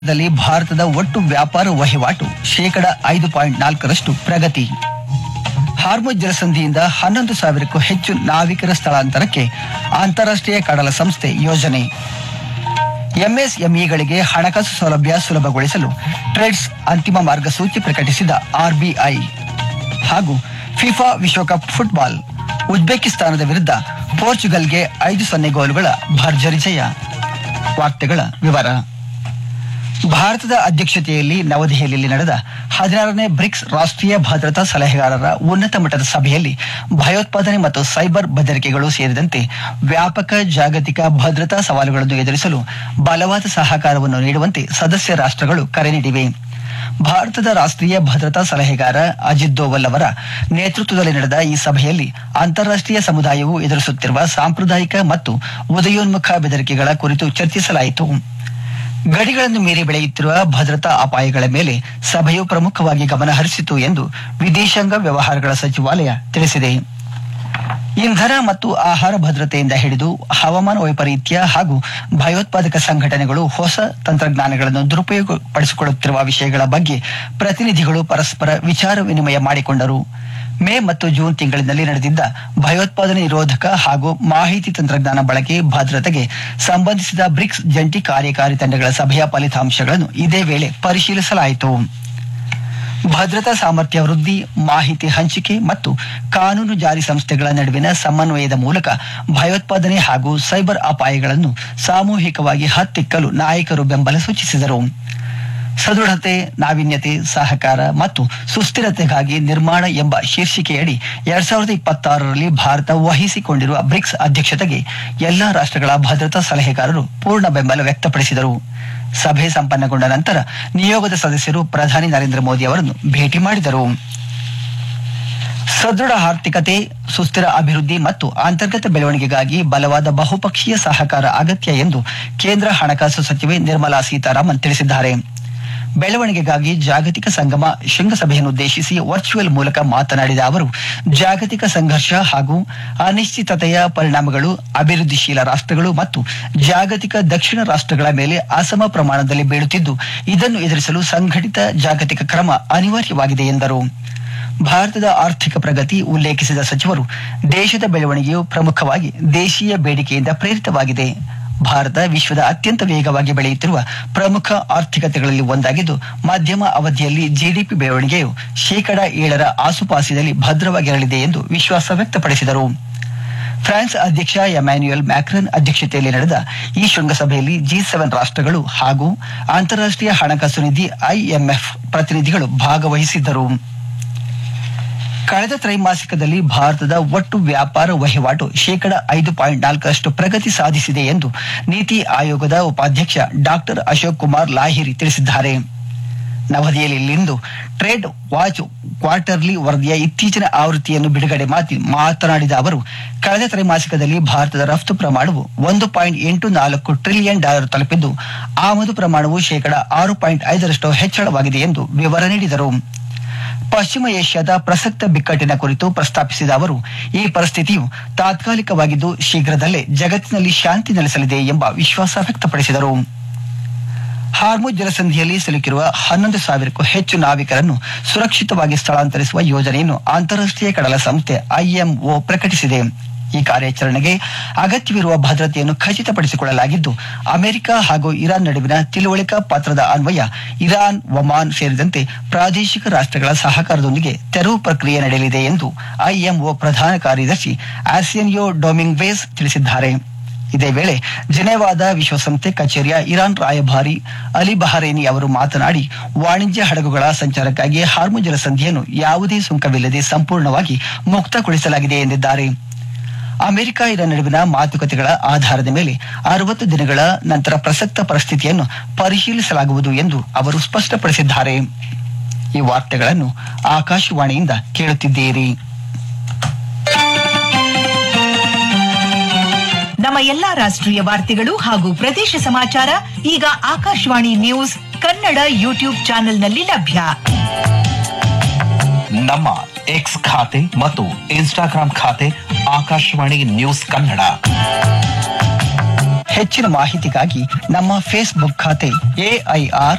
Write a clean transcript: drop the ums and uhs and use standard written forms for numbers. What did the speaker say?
ದಲ್ಲಿ ಭಾರತದ ಒಟ್ಟು ವ್ಯಾಪಾರ ವಹಿವಾಟು 5.4% ಪ್ರಗತಿ. ಹಾರ್ಮುಜ್ ಜಲಸಂಧಿಯಿಂದ 11,000ಕ್ಕೂ ಹೆಚ್ಚು ನಾವಿಕರ ಸ್ಥಳಾಂತರಕ್ಕೆ ಅಂತಾರಾಷ್ಟ್ರೀಯ ಕಡಲ ಸಂಸ್ಥೆ ಯೋಜನೆ. ಎಂಎಸ್ಎಂಇಗಳಿಗೆ ಹಣಕಾಸು ಸೌಲಭ್ಯ ಸುಲಭಗೊಳಿಸಲು ಟ್ರೇಡ್ಸ್ ಅಂತಿಮ ಮಾರ್ಗಸೂಚಿ ಪ್ರಕಟಿಸಿದ ಆರ್ಬಿಐ. ಹಾಗೂ ಫಿಫಾ ವಿಶ್ವಕಪ್ ಫುಟ್ಬಾಲ್ ಉಜ್ಬೇಕಿಸ್ತಾನದ ವಿರುದ್ಧ ಪೋರ್ಚುಗಲ್ಗೆ 5-0 ಗೋಲುಗಳ ಭರ್ಜರಿ ಜಯ. ವಾರ್ತೆಗಳ ವಿವರ. ಭಾರತದ ಅಧ್ಯಕ್ಷತೆಯಲ್ಲಿ ನವದೆಹಲಿಯಲ್ಲಿ ನಡೆದ 16ನೇ ಬ್ರಿಕ್ಸ್ ರಾಷ್ಟ್ರೀಯ ಭದ್ರತಾ ಸಲಹೆಗಾರರ ಉನ್ನತ ಮಟ್ಟದ ಸಭೆಯಲ್ಲಿ ಭಯೋತ್ಪಾದನೆ ಮತ್ತು ಸೈಬರ್ ಬೆದರಿಕೆಗಳು ಸೇರಿದಂತೆ ವ್ಯಾಪಕ ಜಾಗತಿಕ ಭದ್ರತಾ ಸವಾಲುಗಳನ್ನು ಎದುರಿಸಲು ಬಲವಾದ ಸಹಕಾರವನ್ನು ನೀಡುವಂತೆ ಸದಸ್ಯ ರಾಷ್ಟ್ರಗಳು ಕರೆ ನೀಡಿವೆ. ಭಾರತದ ರಾಷ್ಟ್ರೀಯ ಭದ್ರತಾ ಸಲಹೆಗಾರ ಅಜಿತ್ ದೋವಲ್ ಅವರ ನೇತೃತ್ವದಲ್ಲಿ ನಡೆದ ಈ ಸಭೆಯಲ್ಲಿ ಅಂತಾರಾಷ್ಟ್ರೀಯ ಸಮುದಾಯವು ಎದುರಿಸುತ್ತಿರುವ ಸಾಂಪ್ರದಾಯಿಕ ಮತ್ತು ಉದಯೋನ್ಮುಖ ಬೆದರಿಕೆಗಳ ಕುರಿತು ಚರ್ಚಿಸಲಾಯಿತು. ಗಡಿಗಳನ್ನು ಮೀರಿ ಬೆಳೆಯುತ್ತಿರುವ ಭದ್ರತಾ ಅಪಾಯಗಳ ಮೇಲೆ ಸಭೆಯು ಪ್ರಮುಖವಾಗಿ ಗಮನ ಹರಿಸಿತು ಎಂದು ವಿದೇಶಾಂಗ ವ್ಯವಹಾರಗಳ ಸಚಿವಾಲಯ ತಿಳಿಸಿದೆ. ಇಂಧನ ಮತ್ತು ಆಹಾರ ಭದ್ರತೆಯಿಂದ ಹಿಡಿದು ಹವಾಮಾನ ವೈಪರೀತ್ಯ ಹಾಗೂ ಭಯೋತ್ಪಾದಕ ಸಂಘಟನೆಗಳು ಹೊಸ ತಂತ್ರಜ್ಞಾನಗಳನ್ನು ದುರುಪಯೋಗಪಡಿಸಿಕೊಳ್ಳುತ್ತಿರುವ ವಿಷಯಗಳ ಬಗ್ಗೆ ಪ್ರತಿನಿಧಿಗಳು ಪರಸ್ಪರ ವಿಚಾರ ವಿನಿಮಯ ಮಾಡಿಕೊಂಡರು. ಮೇ ಮತ್ತು ಜೂನ್ ತಿಂಗಳಿನಲ್ಲಿ ನಡೆದಿದ್ದ ಭಯೋತ್ಪಾದನೆ ನಿರೋಧಕ ಹಾಗೂ ಮಾಹಿತಿ ತಂತ್ರಜ್ಞಾನ ಬಳಕೆ ಭದ್ರತೆಗೆ ಸಂಬಂಧಿಸಿದ ಬ್ರಿಕ್ಸ್ ಜಂಟಿ ಕಾರ್ಯಕಾರಿ ತಂಡಗಳ ಸಭೆಯ ಫಲಿತಾಂಶಗಳನ್ನು ಇದೇ ವೇಳೆ ಪರಿಶೀಲಿಸಲಾಯಿತು. ಭದ್ರತಾ ಸಾಮರ್ಥ್ಯ ವೃದ್ಧಿ, ಮಾಹಿತಿ ಹಂಚಿಕೆ ಮತ್ತು ಕಾನೂನು ಜಾರಿ ಸಂಸ್ಥೆಗಳ ನಡುವಿನ ಸಮನ್ವಯದ ಮೂಲಕ ಭಯೋತ್ಪಾದನೆ ಹಾಗೂ ಸೈಬರ್ ಅಪಾಯಗಳನ್ನು ಸಾಮೂಹಿಕವಾಗಿ ಹತ್ತಿಕ್ಕಲು ನಾಯಕರು ಬೆಂಬಲ ಸೂಚಿಸಿದರು. ಸದೃಢತೆ, ನಾವೀನ್ಯತೆ, ಸಹಕಾರ ಮತ್ತು ಸುಸ್ಥಿರತೆಗಾಗಿ ನಿರ್ಮಾಣ ಎಂಬ ಶೀರ್ಷಿಕೆಯಡಿ 2026ರಲ್ಲಿ ಭಾರತ ವಹಿಸಿಕೊಂಡಿರುವ ಬ್ರಿಕ್ಸ್ ಅಧ್ಯಕ್ಷತೆಗೆ ಎಲ್ಲಾ ರಾಷ್ಟ್ರಗಳ ಭದ್ರತಾ ಸಲಹೆಗಾರರು ಪೂರ್ಣ ಬೆಂಬಲ ವ್ಯಕ್ತಪಡಿಸಿದರು. ಸಭೆ ಸಂಪನ್ನಗೊಂಡ ನಂತರ ನಿಯೋಗದ ಸದಸ್ಯರು ಪ್ರಧಾನಿ ನರೇಂದ್ರ ಮೋದಿ ಅವರನ್ನು ಭೇಟಿ ಮಾಡಿದರು. ಸದೃಢ ಆರ್ಥಿಕತೆ, ಸುಸ್ಥಿರ ಅಭಿವೃದ್ಧಿ ಮತ್ತು ಅಂತರ್ಗತ ಬೆಳವಣಿಗೆಗಾಗಿ ಬಲವಾದ ಬಹುಪಕ್ಷೀಯ ಸಹಕಾರ ಅಗತ್ಯ ಎಂದು ಕೇಂದ್ರ ಹಣಕಾಸು ಸಚಿವೆ ನಿರ್ಮಲಾ ಸೀತಾರಾಮನ್ ತಿಳಿಸಿದ್ದಾರೆ. ಬೆಳವಣಿಗೆಗಾಗಿ ಜಾಗತಿಕ ಸಂಗಮ ಶೃಂಗಸಭೆಯನ್ನುದ್ದೇಶಿಸಿ ವರ್ಚುವಲ್ ಮೂಲಕ ಮಾತನಾಡಿದ ಅವರು, ಜಾಗತಿಕ ಸಂಘರ್ಷ ಹಾಗೂ ಅನಿಶ್ಚಿತತೆಯ ಪರಿಣಾಮಗಳು ಅಭಿವೃದ್ಧಿಶೀಲ ರಾಷ್ಟ್ರಗಳು ಮತ್ತು ಜಾಗತಿಕ ದಕ್ಷಿಣ ರಾಷ್ಟ್ರಗಳ ಮೇಲೆ ಅಸಮ ಪ್ರಮಾಣದಲ್ಲಿ ಬೀಳುತ್ತಿದ್ದು, ಇದನ್ನು ಎದುರಿಸಲು ಸಂಘಟಿತ ಜಾಗತಿಕ ಕ್ರಮ ಅನಿವಾರ್ಯವಾಗಿದೆ ಎಂದರು. ಭಾರತದ ಆರ್ಥಿಕ ಪ್ರಗತಿ ಉಲ್ಲೇಖಿಸಿದ ಸಚಿವರು, ದೇಶದ ಬೆಳವಣಿಗೆಯು ಪ್ರಮುಖವಾಗಿ ದೇಶೀಯ ಬೇಡಿಕೆಯಿಂದ ಪ್ರೇರಿತವಾಗಿದೆ. ಭಾರತ ವಿಶ್ವದ ಅತ್ಯಂತ ವೇಗವಾಗಿ ಬೆಳೆಯುತ್ತಿರುವ ಪ್ರಮುಖ ಆರ್ಥಿಕತೆಗಳಲ್ಲಿ ಒಂದಾಗಿದ್ದು, ಮಧ್ಯಮ ಅವಧಿಯಲ್ಲಿ ಜಿಡಿಪಿ ಬೆಳವಣಿಗೆಯು 7% ಆಸುಪಾಸಿನಲ್ಲಿ ಭದ್ರವಾಗಿರಲಿದೆ ಎಂದು ವಿಶ್ವಾಸ ವ್ಯಕ್ತಪಡಿಸಿದರು. ಫ್ರಾನ್ಸ್ ಅಧ್ಯಕ್ಷ ಎಮ್ಯಾನ್ಯುಯಲ್ ಮ್ಯಾಕ್ರನ್ ಅಧ್ಯಕ್ಷತೆಯಲ್ಲಿ ನಡೆದ ಈ ಶೃಂಗಸಭೆಯಲ್ಲಿ G7 ರಾಷ್ಟ್ರಗಳು ಹಾಗೂ ಅಂತಾರಾಷ್ಟ್ರೀಯ ಹಣಕಾಸು ನಿಧಿ IMF ಪ್ರತಿನಿಧಿಗಳು ಭಾಗವಹಿಸಿದ್ದರು. ಕಳೆದ ತ್ರೈಮಾಸಿಕದಲ್ಲಿ ಭಾರತದ ಒಟ್ಟು ವ್ಯಾಪಾರ ವಹಿವಾಟು 5.4% ಪ್ರಗತಿ ಸಾಧಿಸಿದೆ ಎಂದು ನೀತಿ ಆಯೋಗದ ಉಪಾಧ್ಯಕ್ಷ ಡಾಕ್ಟರ್ ಅಶೋಕ್ ಕುಮಾರ್ ಲಾಹಿರಿ ತಿಳಿಸಿದ್ದಾರೆ. ನವದೆಹಲಿಯಲ್ಲಿಂದು ಟ್ರೇಡ್ ವಾಚ್ ಕ್ವಾರ್ಟರ್ಲಿ ವರದಿಯ ಇತ್ತೀಚಿನ ಆವೃತ್ತಿಯನ್ನು ಬಿಡುಗಡೆ ಮಾತನಾಡಿದ ಅವರು, ಕಳೆದ ತ್ರೈಮಾಸಿಕದಲ್ಲಿ ಭಾರತದ ರಫ್ತು ಪ್ರಮಾಣವು $1.84 ಟ್ರಿಲಿಯನ್ ತಲುಪಿದ್ದು, ಆಮದು ಪ್ರಮಾಣವು 6.5% ಹೆಚ್ಚಳವಾಗಿದೆ ಎಂದು ವಿವರ ನೀಡಿದರು. ಪಶ್ಚಿಮ ಏಷ್ಯಾದ ಪ್ರಸಕ್ತ ಬಿಕ್ಕಟ್ಟಿನ ಕುರಿತು ಪ್ರಸ್ತಾಪಿಸಿದ ಅವರು, ಈ ಪರಿಸ್ಥಿತಿಯು ತಾತ್ಕಾಲಿಕವಾಗಿದ್ದು ಶೀಘ್ರದಲ್ಲೇ ಜಗತ್ತಿನಲ್ಲಿ ಶಾಂತಿ ನೆಲೆಸಲಿದೆ ಎಂಬ ವಿಶ್ವಾಸ ವ್ಯಕ್ತಪಡಿಸಿದರು. ಹಾರ್ಮುಜ್ ಜಲಸಂಧಿಯಲ್ಲಿ ಸಿಲುಕಿರುವ 11,000ಕ್ಕೂ ಹೆಚ್ಚು ನಾವಿಕರನ್ನು ಸುರಕ್ಷಿತವಾಗಿ ಸ್ಥಳಾಂತರಿಸುವ ಯೋಜನೆಯನ್ನು ಅಂತಾರಾಷ್ಟ್ರೀಯ ಕಡಲ ಸಂಸ್ಥೆ IMO ಪ್ರಕಟಿಸಿದೆ. ಈ ಕಾರ್ಯಾಚರಣೆಗೆ ಅಗತ್ಯವಿರುವ ಭದ್ರತೆಯನ್ನು ಖಚಿತಪಡಿಸಿಕೊಳ್ಳಲಾಗಿದ್ದು, ಅಮೆರಿಕ ಹಾಗೂ ಇರಾನ್ ನಡುವಿನ ತಿಳುವಳಿಕಾ ಪತ್ರದ ಅನ್ವಯ ಇರಾನ್, ಒಮಾನ್ ಸೇರಿದಂತೆ ಪ್ರಾದೇಶಿಕ ರಾಷ್ಟ್ರಗಳ ಸಹಕಾರದೊಂದಿಗೆ ತೆರವು ಪ್ರಕ್ರಿಯೆ ನಡೆಯಲಿದೆ ಎಂದು IMO ಪ್ರಧಾನ ಕಾರ್ಯದರ್ಶಿ ಆರ್ಸೆನಿಯೋ ಡೊಮಿಂಗ್ವೇಸ್ ತಿಳಿಸಿದ್ದಾರೆ. ಇದೇ ವೇಳೆ ಜೆನೆವಾದ ವಿಶ್ವಸಂಸ್ಥೆ ಕಚೇರಿಯ ಇರಾನ್ ರಾಯಭಾರಿ ಅಲಿ ಬಹರೇನಿ ಅವರು ಮಾತನಾಡಿ, ವಾಣಿಜ್ಯ ಹಡಗುಗಳ ಸಂಚಾರಕ್ಕಾಗಿ ಹಾರ್ಮುಜ್ ಜಲಸಂಧಿಯನ್ನು ಯಾವುದೇ ಸುಂಕವಿಲ್ಲದೆ ಸಂಪೂರ್ಣವಾಗಿ ಮುಕ್ತಗೊಳಿಸಲಾಗಿದೆ ಎಂದಿದ್ದಾರೆ. ಅಮೆರಿಕ ಇರಾನ್ ನಡುವಿನ ಮಾತುಕತೆಗಳ ಆಧಾರದ ಮೇಲೆ 60 ದಿನಗಳ ನಂತರ ಪ್ರಸಕ್ತ ಪರಿಸ್ಥಿತಿಯನ್ನು ಪರಿಶೀಲಿಸಲಾಗುವುದು ಎಂದು ಅವರು ಸ್ಪಷ್ಟಪಡಿಸಿದ್ದಾರೆ. ಈ ವಾರ್ತೆಗಳನ್ನು ಆಕಾಶವಾಣಿಯಿಂದ ಕೇಳುತ್ತಿದ್ದೀರಿ. ನಮ್ಮ ಎಲ್ಲಾ ರಾಷ್ಟ್ರೀಯ ವಾರ್ತೆಗಳು ಹಾಗೂ ಪ್ರದೇಶ ಸಮಾಚಾರ ಈಗ ಆಕಾಶವಾಣಿ ನ್ಯೂಸ್ ಕನ್ನಡ ಯೂಟ್ಯೂಬ್ ಚಾನೆಲ್ನಲ್ಲಿ ಲಭ್ಯ. ನಮ್ಮ ಎಕ್ಸ್ ಖಾತೆ ಮತ್ತು ಇನ್ಸ್ಟಾಗ್ರಾಂ ಖಾತೆ ಆಕಾಶವಾಣಿ ನ್ಯೂಸ್ ಕನ್ನಡ. ಹೆಚ್ಚಿನ ಮಾಹಿತಿಗಾಗಿ ನಮ್ಮ ಫೇಸ್ಬುಕ್ ಖಾತೆ AIR